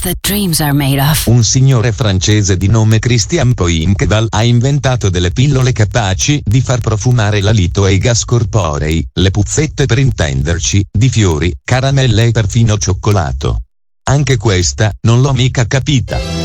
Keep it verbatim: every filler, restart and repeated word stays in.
that dreams are made of. Un signore francese di nome Christian Poinqueval ha inventato delle pillole capaci di far profumare l'alito e i gas corporei, le puzzette per intenderci, di fiori, caramelle e perfino cioccolato. Anche questa, non l'ho mica capita.